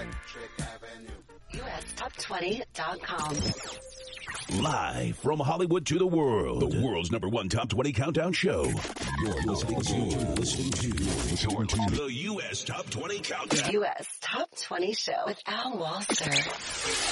USTop20.com. Live from Hollywood to the world, the world's #1 Top 20 Countdown Show. You're listening to the US Top 20 Countdown. US Top 20 Show with Al Walser.